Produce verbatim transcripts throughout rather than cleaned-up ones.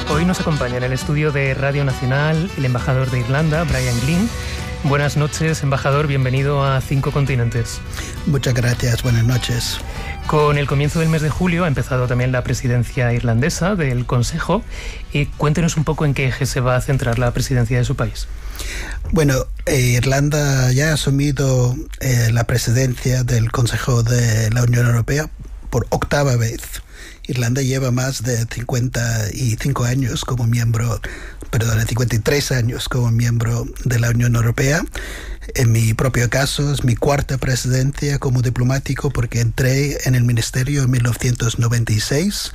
Hoy nos acompaña en el estudio de Radio Nacional el embajador de Irlanda, Brian Glynn. Buenas noches, embajador, bienvenido a Cinco Continentes. Muchas gracias, buenas noches. Con el comienzo del mes de julio ha empezado también la presidencia irlandesa del Consejo. Y cuéntenos un poco en qué eje se va a centrar la presidencia de su país. Bueno, eh, Irlanda ya ha asumido eh, la presidencia del Consejo de la Unión Europea por octava vez. Irlanda lleva más de cincuenta y cinco años como miembro, perdón, cincuenta y tres años como miembro de la Unión Europea. En mi propio caso, es mi cuarta presidencia como diplomático porque entré en el ministerio en mil novecientos noventa y seis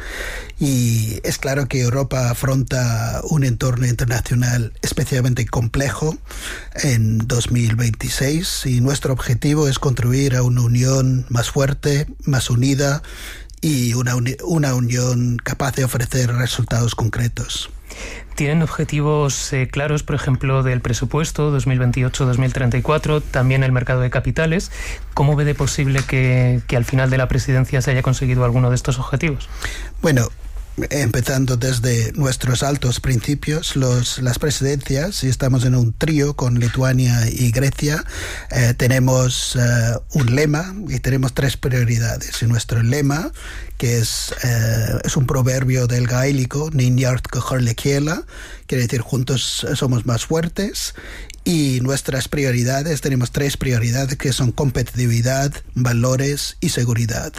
y es claro que Europa afronta un entorno internacional especialmente complejo en dos mil veintiséis y nuestro objetivo es contribuir a una unión más fuerte, más unida y una, uni- una unión capaz de ofrecer resultados concretos. ¿Tienen objetivos eh, claros, por ejemplo, del presupuesto dos mil veintiocho dos mil treinta y cuatro, también el mercado de capitales? ¿Cómo ve de posible que, que al final de la presidencia se haya conseguido alguno de estos objetivos? Bueno, empezando desde nuestros altos principios, los, las presidencias, y estamos en un trío con Lituania y Grecia, eh, tenemos eh, un lema y tenemos tres prioridades. Y nuestro lema, que es, eh, es un proverbio del gaélico, Ninyart Cohorlekiela, quiere decir juntos somos más fuertes. Y nuestras prioridades, tenemos tres prioridades que son competitividad, valores y seguridad.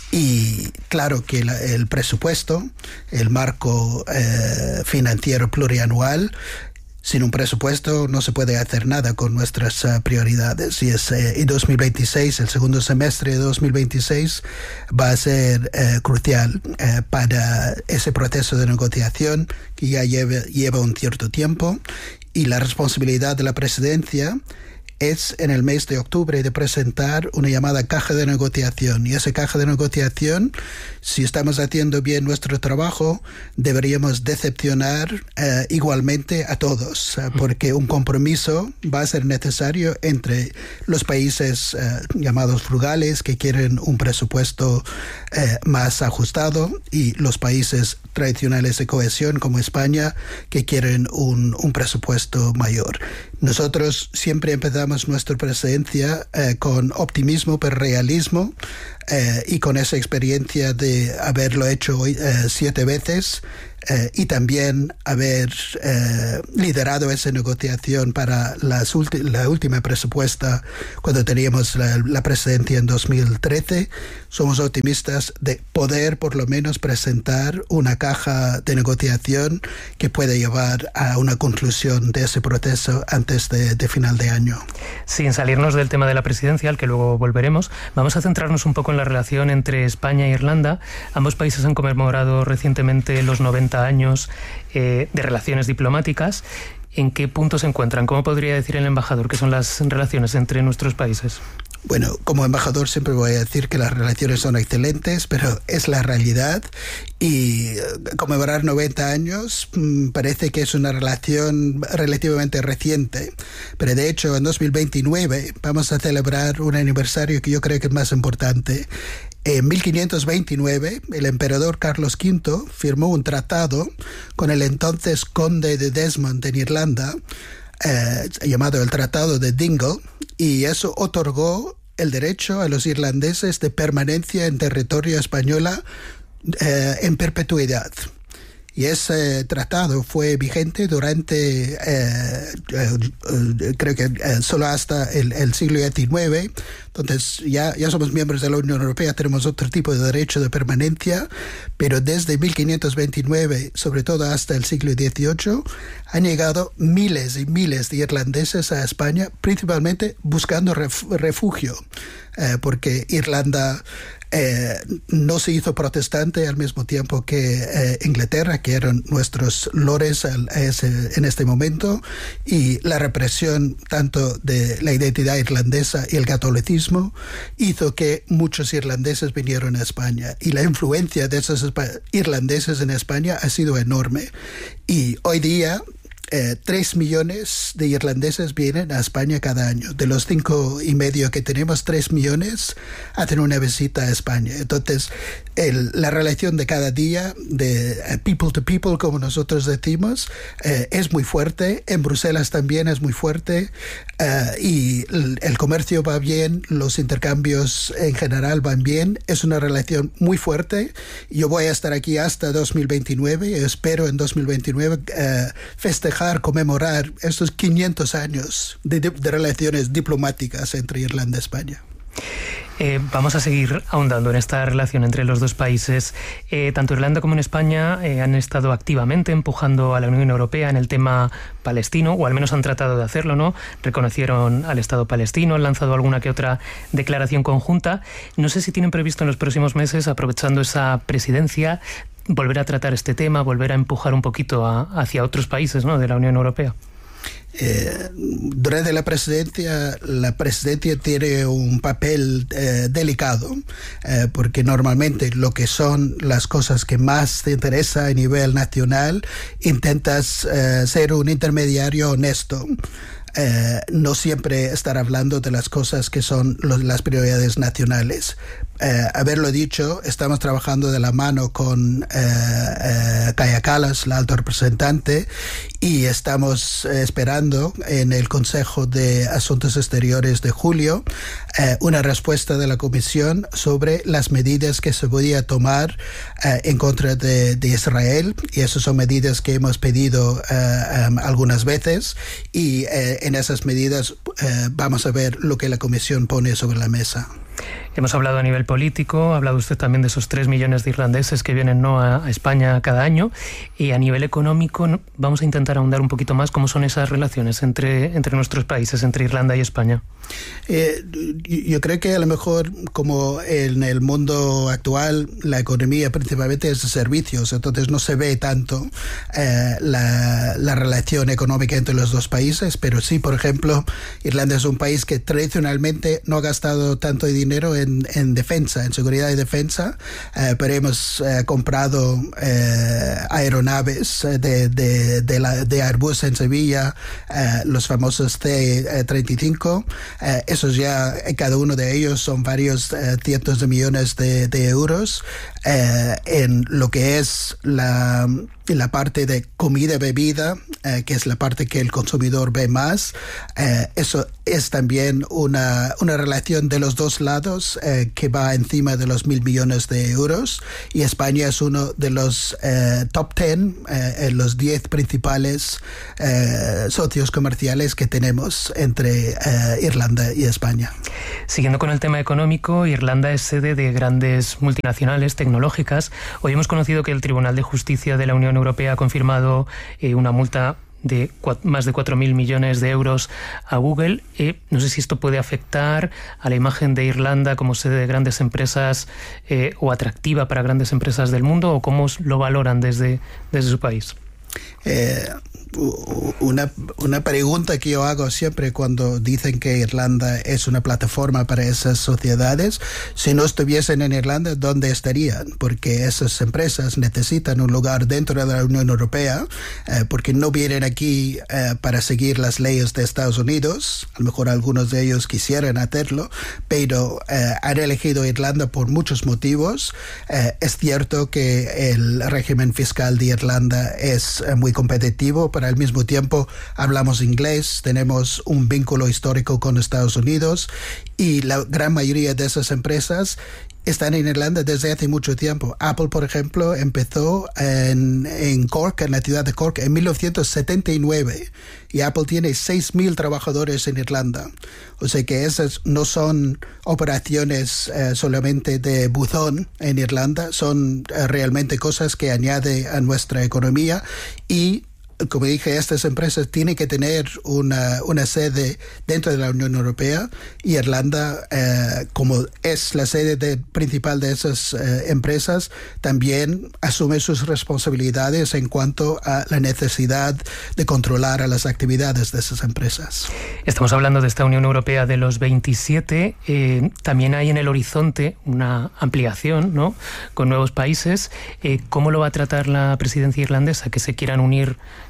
Y claro que la, el presupuesto, el marco eh, financiero plurianual, sin un presupuesto no se puede hacer nada con nuestras uh, prioridades. Y, es, eh, y dos mil veintiséis, el segundo semestre de dos mil veintiséis, va a ser eh, crucial eh, para ese proceso de negociación que ya lleva, lleva un cierto tiempo. Y la responsabilidad de la presidencia es en el mes de octubre de presentar una llamada caja de negociación. Y esa caja de negociación, si estamos haciendo bien nuestro trabajo, deberíamos decepcionar eh, igualmente a todos, eh, porque un compromiso va a ser necesario entre los países eh, llamados frugales, que quieren un presupuesto eh, más ajustado, y los países tradicionales de cohesión como España, que quieren un, un presupuesto mayor. Nosotros siempre empezamos nuestra presidencia eh, con optimismo pero realismo eh, y con esa experiencia de haberlo hecho eh, siete veces eh, y también haber eh, liderado esa negociación para las ulti- la última presupuesta cuando teníamos la, la presidencia en dos mil trece. Somos optimistas de poder por lo menos presentar una caja de negociación que puede llevar a una conclusión de ese proceso antes de, de final de año. Sin salirnos del tema de la presidencia, al que luego volveremos, vamos a centrarnos un poco en la relación entre España e Irlanda. Ambos países han conmemorado recientemente los noventa años eh, de relaciones diplomáticas. ¿En qué punto se encuentran? ¿Cómo podría decir el embajador que son las relaciones entre nuestros países? Bueno, como embajador siempre voy a decir que las relaciones son excelentes, pero es la realidad y conmemorar noventa años mmm, parece que es una relación relativamente reciente, pero de hecho en dos mil veintinueve vamos a celebrar un aniversario que yo creo que es más importante. En mil quinientos veintinueve, el emperador Carlos quinto firmó un tratado con el entonces conde de Desmond en Irlanda, eh, llamado el Tratado de Dingle, y eso otorgó el derecho a los irlandeses de permanencia en territorio española eh, en perpetuidad. Y ese tratado fue vigente durante, eh, eh, eh, creo que eh, solo hasta el, el siglo diecinueve. Entonces ya, ya somos miembros de la Unión Europea, tenemos otro tipo de derecho de permanencia, pero desde mil quinientos veintinueve, sobre todo hasta el siglo dieciocho, han llegado miles y miles de irlandeses a España, principalmente buscando ref, refugio, eh, porque Irlanda Eh, no se hizo protestante al mismo tiempo que eh, Inglaterra, que eran nuestros lores al, ese, en este momento, y la represión tanto de la identidad irlandesa y el catolicismo hizo que muchos irlandeses vinieron a España, y la influencia de esos irlandeses en España ha sido enorme. Y hoy día eh, tres millones de irlandeses vienen a España cada año. De los cinco y medio que tenemos, tres millones hacen una visita a España. Entonces, el, la relación de cada día, de uh, people to people, como nosotros decimos, eh, es muy fuerte. En Bruselas también es muy fuerte. Uh, y el, el comercio va bien, los intercambios en general van bien. Es una relación muy fuerte. Yo voy a estar aquí hasta dos mil veintinueve. Espero en dos mil veintinueve uh, festejar, conmemorar estos quinientos años de, de, de relaciones diplomáticas entre Irlanda y España. Eh, vamos a seguir ahondando en esta relación entre los dos países. Eh, tanto Irlanda como en España eh, han estado activamente empujando a la Unión Europea en el tema palestino, o al menos han tratado de hacerlo, ¿no? Reconocieron al Estado palestino, han lanzado alguna que otra declaración conjunta. No sé si tienen previsto en los próximos meses, aprovechando esa presidencia, volver a tratar este tema, volver a empujar un poquito a, hacia otros países, ¿no?, de la Unión Europea. Eh, durante la presidencia, la presidencia tiene un papel eh, delicado, eh, porque normalmente lo que son las cosas que más te interesa a nivel nacional, intentas eh, ser un intermediario honesto. Eh, no siempre estar hablando de las cosas que son los, las prioridades nacionales. Eh, haberlo dicho, estamos trabajando de la mano con eh, eh, Kaja Kallas, la alta representante, y estamos eh, esperando en el Consejo de Asuntos Exteriores de julio eh, una respuesta de la Comisión sobre las medidas que se podía tomar eh, en contra de, de Israel, y esas son medidas que hemos pedido eh, um, algunas veces, y eh, en esas medidas eh, vamos a ver lo que la Comisión pone sobre la mesa. Hemos hablado a nivel político, ha hablado usted también de esos tres millones de irlandeses que vienen, ¿no?, a, a España cada año, y a nivel económico, ¿no?, vamos a intentar ahondar un poquito más cómo son esas relaciones entre, entre nuestros países, entre Irlanda y España. Eh, yo creo que a lo mejor, como en el mundo actual, la economía principalmente es de servicios, entonces no se ve tanto eh, la, la relación económica entre los dos países, pero sí, por ejemplo, Irlanda es un país que tradicionalmente no ha gastado tanto dinero en, en defensa, en seguridad y defensa, eh, pero hemos eh, comprado eh, aeronaves de, de, de, la, de Airbus en Sevilla, eh, los famosos C treinta y cinco. Eh, esos ya, cada uno de ellos son varios eh, cientos de millones de, de euros eh, en lo que es la, la parte de comida y bebida, eh, que es la parte que el consumidor ve más. Eh, eso es también una, una relación de los dos lados eh, que va encima de los mil millones de euros, y España es uno de los eh, top ten, eh, los diez principales eh, socios comerciales que tenemos entre eh, Irlanda y España. Siguiendo con el tema económico, Irlanda es sede de grandes multinacionales tecnológicas. Hoy hemos conocido que el Tribunal de Justicia de la Unión Europea ha confirmado eh, una multa de más de cuatro mil millones de euros a Google. Eh, no sé si esto puede afectar a la imagen de Irlanda como sede de grandes empresas eh, o atractiva para grandes empresas del mundo, o cómo lo valoran desde, desde su país. Eh, una, una pregunta que yo hago siempre cuando dicen que Irlanda es una plataforma para esas sociedades: si no estuviesen en Irlanda, ¿dónde estarían? Porque esas empresas necesitan un lugar dentro de la Unión Europea, eh, porque no vienen aquí eh, para seguir las leyes de Estados Unidos. A lo mejor algunos de ellos quisieran hacerlo, pero eh, han elegido Irlanda por muchos motivos. Eh, es cierto que el régimen fiscal de Irlanda es eh, muy competitivo, pero al mismo tiempo hablamos inglés, tenemos un vínculo histórico con Estados Unidos, y la gran mayoría de esas empresas están en Irlanda desde hace mucho tiempo. Apple, por ejemplo, empezó en, en Cork, en la ciudad de Cork, en mil novecientos setenta y nueve, y Apple tiene seis mil trabajadores en Irlanda. O sea que esas no son operaciones eh, solamente de buzón en Irlanda, son eh, realmente cosas que añade a nuestra economía, y como dije, estas empresas tienen que tener una, una sede dentro de la Unión Europea, y Irlanda, eh, como es la sede de, principal de esas eh, empresas, también asume sus responsabilidades en cuanto a la necesidad de controlar a las actividades de esas empresas. Estamos hablando de esta Unión Europea de los veintisiete. Eh, también hay en el horizonte una ampliación, ¿no?, con nuevos países. Eh, ¿Cómo lo va a tratar la presidencia irlandesa, que se quieran unir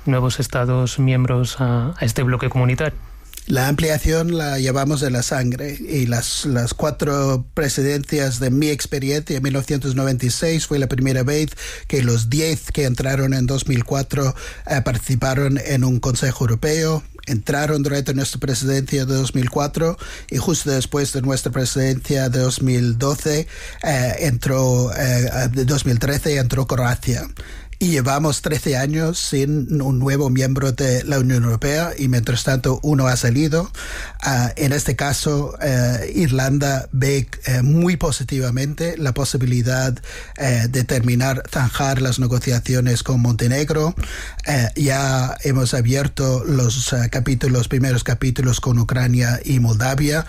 nuevos Estados miembros a, a este bloque comunitario? La ampliación la llevamos en la sangre y las, las cuatro presidencias de mi experiencia en mil novecientos noventa y seis fue la primera vez que los diez que entraron en dos mil cuatro eh, participaron en un Consejo Europeo. Entraron durante nuestra presidencia de dos mil cuatro y justo después de nuestra presidencia de dos mil doce, eh, entró, eh, de dos mil trece entró Croacia. Y llevamos trece años sin un nuevo miembro de la Unión Europea y mientras tanto uno ha salido. Uh, en este caso, uh, Irlanda ve uh, muy positivamente la posibilidad uh, de terminar, zanjar las negociaciones con Montenegro. Uh, ya hemos abierto los uh, capítulos, primeros capítulos con Ucrania y Moldavia.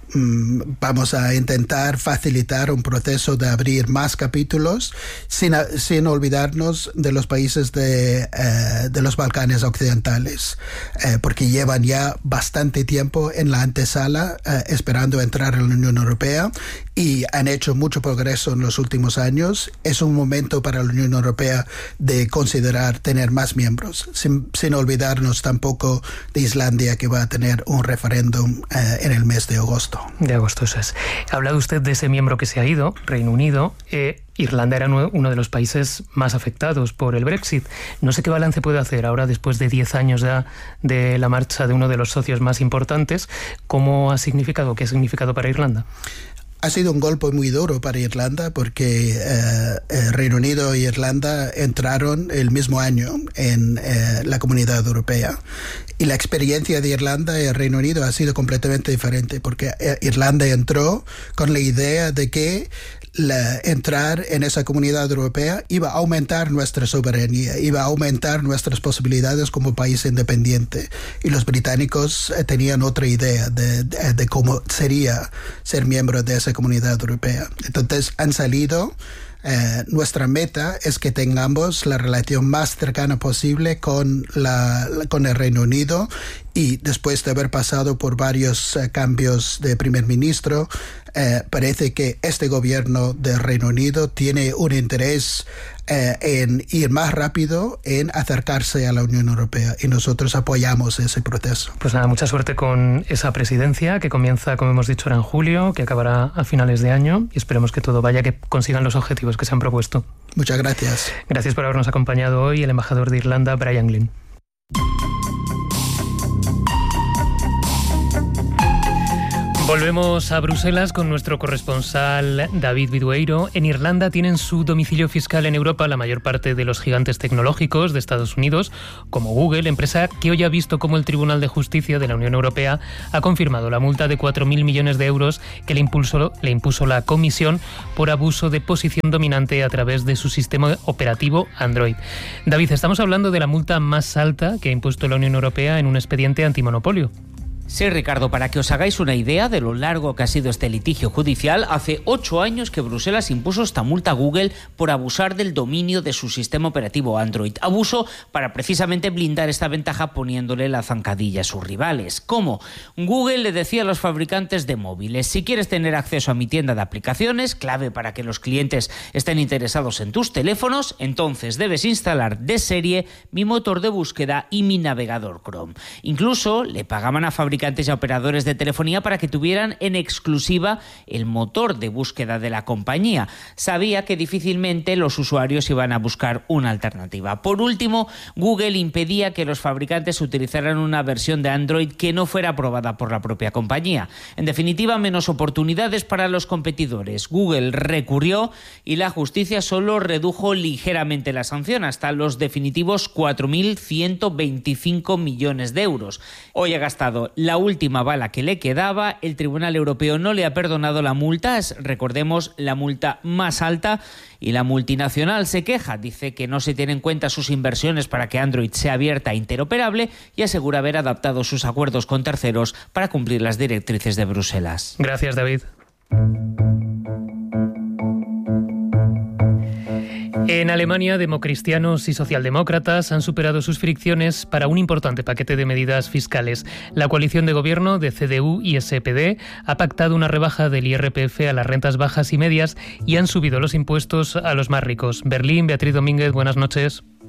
Vamos a intentar facilitar un proceso de abrir más capítulos sin, sin olvidarnos de los países de, eh, de los Balcanes occidentales, eh, porque llevan ya bastante tiempo en la antesala eh, esperando entrar en la Unión Europea y han hecho mucho progreso en los últimos años. Es un momento para la Unión Europea de considerar tener más miembros, sin, sin olvidarnos tampoco de Islandia, que va a tener un referéndum eh, en el mes de agosto. De agosto, eso es. Ha hablado usted de ese miembro que se ha ido, Reino Unido. Eh, Irlanda era uno de los países más afectados por el Brexit. No sé qué balance puede hacer ahora, después de diez años ya de la marcha de uno de los socios más importantes. ¿Cómo ha significado, qué ha significado para Irlanda? Ha sido un golpe muy duro para Irlanda porque eh, eh, Reino Unido e Irlanda entraron el mismo año en eh, la Comunidad Europea. Y la experiencia de Irlanda y el Reino Unido ha sido completamente diferente porque eh, Irlanda entró con la idea de que la, entrar en esa Comunidad Europea iba a aumentar nuestra soberanía, iba a aumentar nuestras posibilidades como país independiente. Y los británicos eh, tenían otra idea de, de, de cómo sería ser miembro de esa Comunidad Europea. Entonces han salido. Eh, nuestra meta es que tengamos la relación más cercana posible con, la, con el Reino Unido y después de haber pasado por varios eh, cambios de primer ministro, eh, parece que este gobierno del Reino Unido tiene un interés eh, en ir más rápido, en acercarse a la Unión Europea y nosotros apoyamos ese proceso. Pues nada, mucha suerte con esa presidencia que comienza, como hemos dicho, ahora en julio, que acabará a finales de año y esperemos que todo vaya, que consigan los objetivos que se han propuesto. Muchas gracias. Gracias por habernos acompañado hoy el embajador de Irlanda, Brian Glynn. Volvemos a Bruselas con nuestro corresponsal David Vidueiro. En Irlanda tienen su domicilio fiscal en Europa la mayor parte de los gigantes tecnológicos de Estados Unidos, como Google, empresa que hoy ha visto cómo el Tribunal de Justicia de la Unión Europea ha confirmado la multa de cuatro mil millones de euros que le impuso, le impuso la Comisión por abuso de posición dominante a través de su sistema operativo Android. David, estamos hablando de la multa más alta que ha impuesto la Unión Europea en un expediente antimonopolio. Sí, Ricardo, para que os hagáis una idea de lo largo que ha sido este litigio judicial, hace ocho años que Bruselas impuso esta multa a Google por abusar del dominio de su sistema operativo Android. Abuso para precisamente blindar esta ventaja poniéndole la zancadilla a sus rivales. ¿Cómo? Google le decía a los fabricantes de móviles: si quieres tener acceso a mi tienda de aplicaciones, clave para que los clientes estén interesados en tus teléfonos, entonces debes instalar de serie mi motor de búsqueda y mi navegador Chrome. Incluso le pagaban a fabricantes y a operadores de telefonía para que tuvieran en exclusiva el motor de búsqueda de la compañía. Sabía que difícilmente los usuarios iban a buscar una alternativa. Por último, Google impedía que los fabricantes utilizaran una versión de Android que no fuera aprobada por la propia compañía. En definitiva, menos oportunidades para los competidores. Google recurrió y la justicia solo redujo ligeramente la sanción hasta los definitivos cuatro mil ciento veinticinco millones de euros. Hoy ha gastado la última bala que le quedaba. El Tribunal Europeo no le ha perdonado la multa, es, recordemos, la multa más alta, y la multinacional se queja, dice que no se tienen en cuenta sus inversiones para que Android sea abierta e interoperable y asegura haber adaptado sus acuerdos con terceros para cumplir las directrices de Bruselas. Gracias, David. En Alemania, democristianos y socialdemócratas han superado sus fricciones para un importante paquete de medidas fiscales. La coalición de gobierno de C D U y S P D ha pactado una rebaja del I R P F a las rentas bajas y medias y han subido los impuestos a los más ricos. Berlín, Beatriz Domínguez, buenas noches.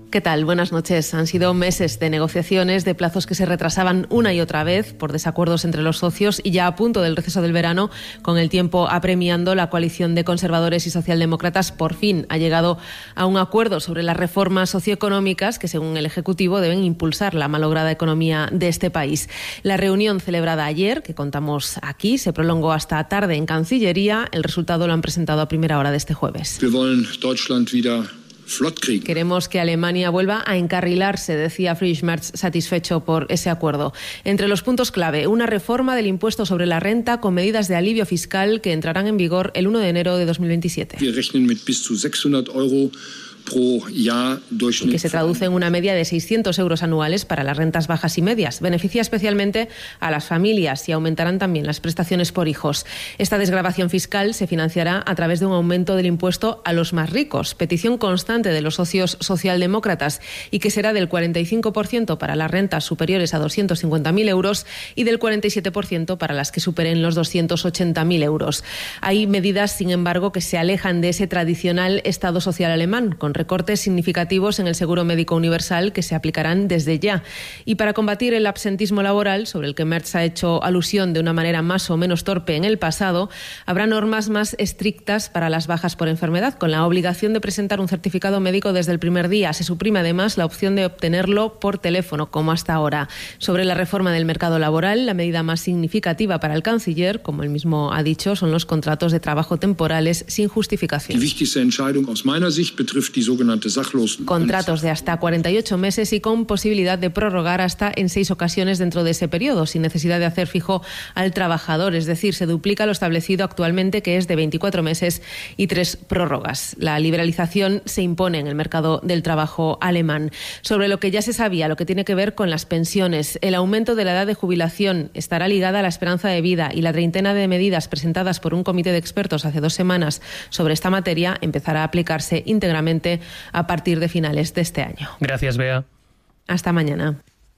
¿Qué tal? Buenas noches. Han sido meses de negociaciones, de plazos que se retrasaban una y otra vez por desacuerdos entre los socios y ya a punto del receso del verano, con el tiempo apremiando, la coalición de conservadores y socialdemócratas por fin ha llegado a un acuerdo sobre las reformas socioeconómicas que, según el Ejecutivo, deben impulsar la malograda economía de este país. La reunión celebrada ayer, que contamos aquí, se prolongó hasta tarde en Cancillería. El resultado lo han presentado a primera hora de este jueves. Wir wollen Deutschland wieder Queremos que Alemania vuelva a encarrilarse, decía Friedrich Merz, satisfecho por ese acuerdo. Entre los puntos clave, una reforma del impuesto sobre la renta con medidas de alivio fiscal que entrarán en vigor el uno de enero de dos mil veintisiete. Wir rechnen mit bis zu sechshundert Euro pro Jahr y que se traduce en una media de seiscientos euros anuales para las rentas bajas y medias. Beneficia especialmente a las familias y aumentarán también las prestaciones por hijos. Esta desgravación fiscal se financiará a través de un aumento del impuesto a los más ricos, petición constante de los socios socialdemócratas, y que será del cuarenta y cinco por ciento para las rentas superiores a doscientos cincuenta mil euros y del cuarenta y siete por ciento para las que superen los doscientos ochenta mil euros. Hay medidas, sin embargo, que se alejan de ese tradicional Estado social alemán, con recortes significativos en el seguro médico universal que se aplicarán desde ya. Y para combatir el absentismo laboral, sobre el que Merz ha hecho alusión de una manera más o menos torpe en el pasado, habrá normas más estrictas para las bajas por enfermedad, con la obligación de presentar un certificado médico desde el primer día. Se suprime además la opción de obtenerlo por teléfono, como hasta ahora. Sobre la reforma del mercado laboral, la medida más significativa para el canciller, como él mismo ha dicho, son los contratos de trabajo temporales sin justificación. Die wichtigste Entscheidung aus meiner Sicht betrifft die sogenannte Sachlosen. Contratos de hasta cuarenta y ocho meses y con posibilidad de prorrogar hasta en seis ocasiones dentro de ese periodo, sin necesidad de hacer fijo al trabajador. Es decir, se duplica lo establecido actualmente, que es de veinticuatro meses y tres prórrogas. La liberalización se impone en el mercado del trabajo alemán. Sobre lo que ya se sabía, lo que tiene que ver con las pensiones, el aumento de la edad de jubilación estará ligada a la esperanza de vida, y la treintena de medidas presentadas por un comité de expertos hace dos semanas sobre esta materia empezará a aplicarse íntegramente a partir de finales de este año. Gracias, Bea. Hasta mañana.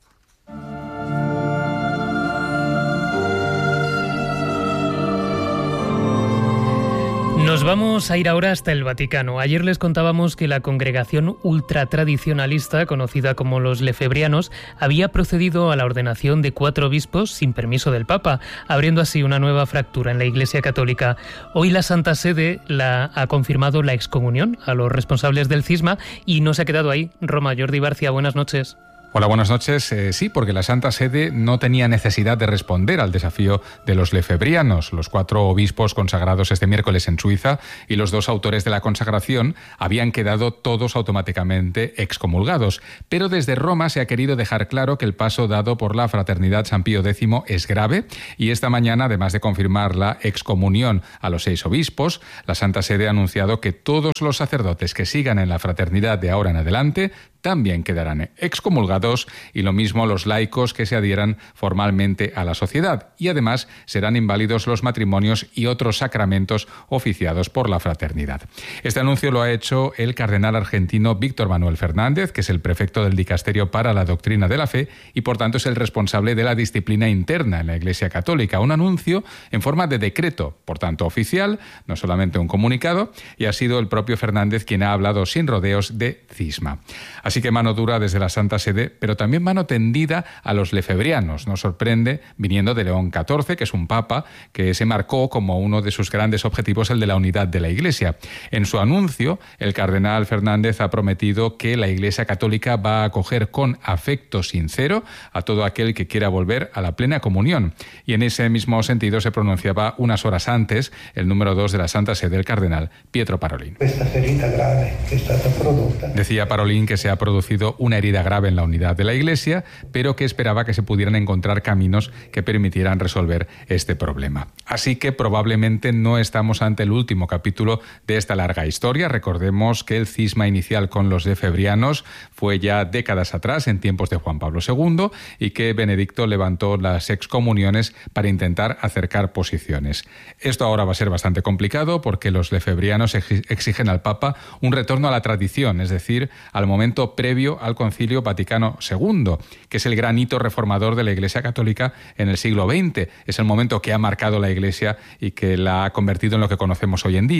Nos vamos a ir ahora hasta el Vaticano. Ayer les contábamos que la congregación ultratradicionalista, conocida como los lefebrianos, había procedido a la ordenación de cuatro obispos sin permiso del Papa, abriendo así una nueva fractura en la Iglesia Católica. Hoy la Santa Sede la, ha confirmado la excomunión a los responsables del cisma y no se ha quedado ahí. Roma, Jordi Barcia, buenas noches. Hola, buenas noches. Eh, sí, porque la Santa Sede no tenía necesidad de responder al desafío de los lefebrianos. Los cuatro obispos consagrados este miércoles en Suiza y los dos autores de la consagración habían quedado todos automáticamente excomulgados. Pero desde Roma se ha querido dejar claro que el paso dado por la Fraternidad San Pío X es grave, y esta mañana, además de confirmar la excomunión a los seis obispos, la Santa Sede ha anunciado que todos los sacerdotes que sigan en la fraternidad de ahora en adelante también quedarán excomulgados, y lo mismo los laicos que se adhieran formalmente a la sociedad, y además serán inválidos los matrimonios y otros sacramentos oficiados por la fraternidad. Este anuncio lo ha hecho el cardenal argentino Víctor Manuel Fernández, que es el prefecto del Dicasterio para la Doctrina de la Fe y por tanto es el responsable de la disciplina interna en la Iglesia Católica. Un anuncio en forma de decreto, por tanto oficial, no solamente un comunicado, y ha sido el propio Fernández quien ha hablado sin rodeos de cisma. Así que mano dura desde la Santa Sede, pero también mano tendida a los lefebrianos. Nos sorprende viniendo de León catorce, que es un papa que se marcó como uno de sus grandes objetivos el de la unidad de la Iglesia. En su anuncio, el cardenal Fernández ha prometido que la Iglesia Católica va a acoger con afecto sincero a todo aquel que quiera volver a la plena comunión. Y en ese mismo sentido se pronunciaba unas horas antes el número dos de la Santa Sede, el cardenal Pietro Parolin. Esta ferita grave que está producta. Decía Parolin que se ha producido una herida grave en la unidad de la Iglesia, pero que esperaba que se pudieran encontrar caminos que permitieran resolver este problema. Así que probablemente no estamos ante el último capítulo de esta larga historia. Recordemos que el cisma inicial con los lefebrianos fue ya décadas atrás, en tiempos de Juan Pablo segundo, y que Benedicto levantó las excomuniones para intentar acercar posiciones. Esto ahora va a ser bastante complicado porque los lefebrianos exigen al Papa un retorno a la tradición, es decir, al momento previo al Concilio Vaticano segundo, que es el gran hito reformador de la Iglesia Católica en el siglo veinte. Es el momento que ha marcado la Iglesia y que la ha convertido en lo que conocemos hoy en día.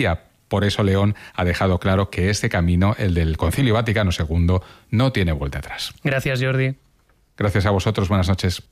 Por eso León ha dejado claro que este camino, el del Concilio Vaticano segundo, no tiene vuelta atrás. Gracias, Jordi. Gracias a vosotros. Buenas noches.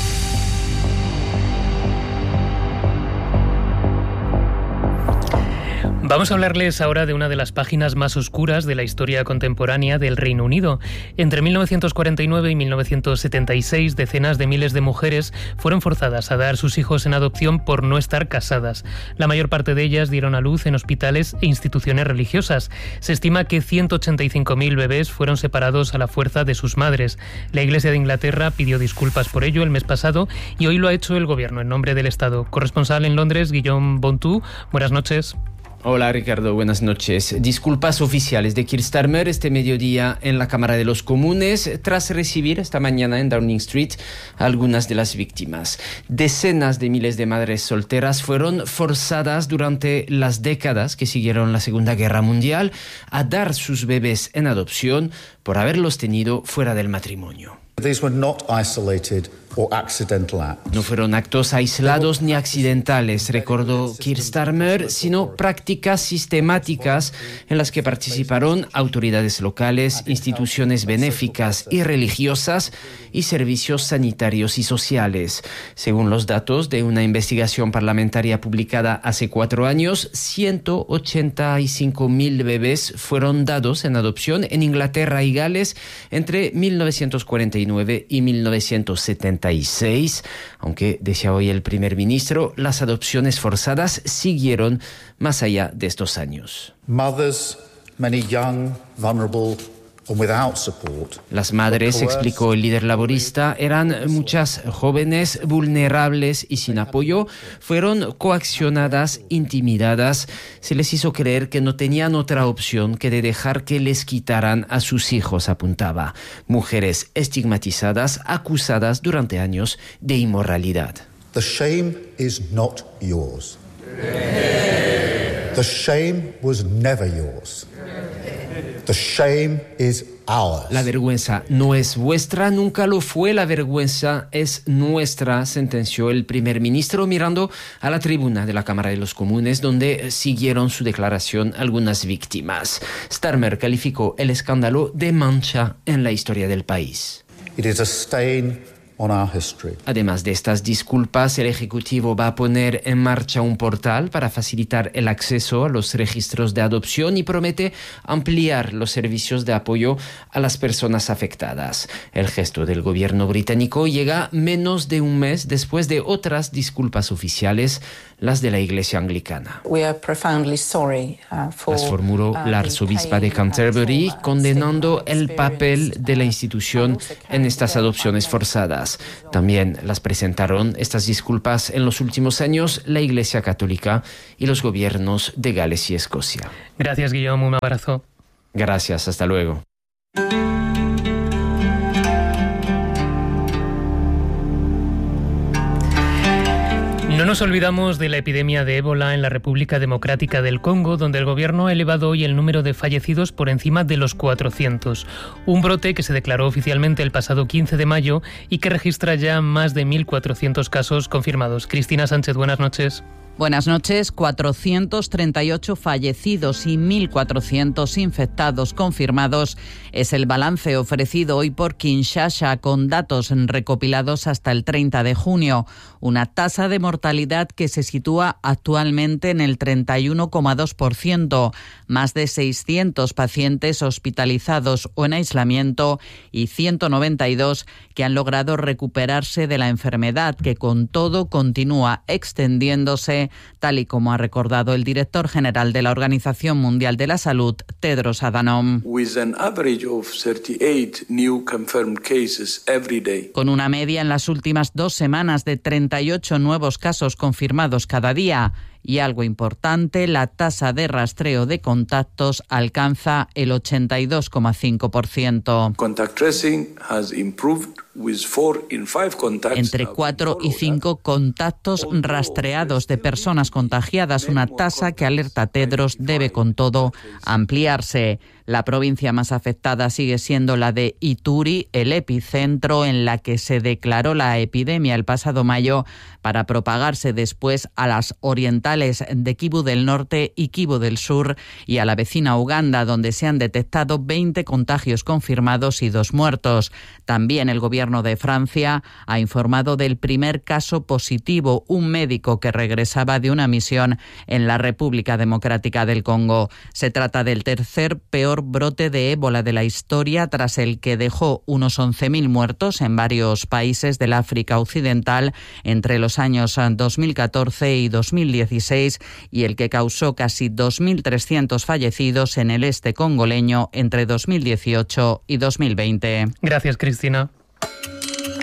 Vamos a hablarles ahora de una de las páginas más oscuras de la historia contemporánea del Reino Unido. Entre mil novecientos cuarenta y nueve y mil novecientos setenta y seis, decenas de miles de mujeres fueron forzadas a dar sus hijos en adopción por no estar casadas. La mayor parte de ellas dieron a luz en hospitales e instituciones religiosas. Se estima que ciento ochenta y cinco mil bebés fueron separados a la fuerza de sus madres. La Iglesia de Inglaterra pidió disculpas por ello el mes pasado y hoy lo ha hecho el Gobierno en nombre del Estado. Corresponsal en Londres, Guillaume Bontou, buenas noches. Hola Ricardo, buenas noches. Disculpas oficiales de Keir Starmer este mediodía en la Cámara de los Comunes tras recibir esta mañana en Downing Street a algunas de las víctimas. Decenas de miles de madres solteras fueron forzadas durante las décadas que siguieron la Segunda Guerra Mundial a dar sus bebés en adopción por haberlos tenido fuera del matrimonio. These were not isolated or accidental acts. No fueron actos aislados ni accidentales, recordó Keir Starmer, sino prácticas sistemáticas en las que participaron autoridades locales, instituciones benéficas y religiosas y servicios sanitarios y sociales. Según los datos de una investigación parlamentaria publicada hace cuatro años, ciento ochenta y cinco mil bebés fueron dados en adopción en Inglaterra y Gales entre mil novecientos cuarenta y nueve y mil novecientos setenta y seis, aunque decía hoy el primer ministro, las adopciones forzadas siguieron más allá de estos años. Mothers, many young, vulnerable, and without support. Las madres, explicó el líder laborista, eran muchas jóvenes, vulnerables y sin apoyo. Fueron coaccionadas, intimidadas. Se les hizo creer que no tenían otra opción que de dejar que les quitaran a sus hijos, apuntaba. Mujeres estigmatizadas, acusadas durante años de inmoralidad. The shame is not yours. The shame was never yours. The shame is ours. La vergüenza no es vuestra, nunca lo fue, la vergüenza es nuestra, sentenció el primer ministro mirando a la tribuna de la Cámara de los Comunes, donde siguieron su declaración algunas víctimas. Starmer calificó el escándalo de mancha en la historia del país. It is a stain on our history. Además de estas disculpas, el Ejecutivo va a poner en marcha un portal para facilitar el acceso a los registros de adopción y promete ampliar los servicios de apoyo a las personas afectadas. El gesto del gobierno británico llega menos de un mes después de otras disculpas oficiales, las de la Iglesia Anglicana. We are profoundly sorry, uh, for, Las formuló la arzobispa de Canterbury, condenando el papel de la institución en estas adopciones forzadas. También las presentaron estas disculpas en los últimos años la Iglesia Católica y los gobiernos de Gales y Escocia. Gracias, Guillaume. Un abrazo. Gracias. Hasta luego. No nos olvidamos de la epidemia de ébola en la República Democrática del Congo, donde el gobierno ha elevado hoy el número de fallecidos por encima de los cuatrocientos. Un brote que se declaró oficialmente el pasado quince de mayo y que registra ya más de mil cuatrocientos casos confirmados. Cristina Sánchez, buenas noches. Buenas noches. cuatrocientos treinta y ocho fallecidos y mil cuatrocientos infectados confirmados es el balance ofrecido hoy por Kinshasa con datos recopilados hasta el treinta de junio. Una tasa de mortalidad que se sitúa actualmente en el treinta y uno coma dos por ciento. Más de seiscientos pacientes hospitalizados o en aislamiento y ciento noventa y dos que han logrado recuperarse de la enfermedad, que con todo continúa extendiéndose, tal y como ha recordado el director general de la Organización Mundial de la Salud, Tedros Adhanom. Con una media en las últimas dos semanas de treinta y ocho nuevos casos confirmados cada día. Y algo importante, la tasa de rastreo de contactos alcanza el ochenta y dos coma cinco por ciento. Entre cuatro y cinco contactos rastreados de personas contagiadas, una tasa que, alerta Tedros, debe con todo ampliarse. La provincia más afectada sigue siendo la de Ituri, el epicentro en la que se declaró la epidemia el pasado mayo para propagarse después a las orientales de Kivu del Norte y Kivu del Sur y a la vecina Uganda, donde se han detectado veinte contagios confirmados y dos muertos. También el gobierno de Francia ha informado del primer caso positivo, un médico que regresaba de una misión en la República Democrática del Congo. Se trata del tercer peor brote de ébola de la historia, tras el que dejó unos once mil muertos en varios países del África Occidental entre los años dos mil catorce y dos mil dieciséis y el que causó casi dos mil trescientos fallecidos en el este congoleño entre dos mil dieciocho y dos mil veinte. Gracias, Cristina.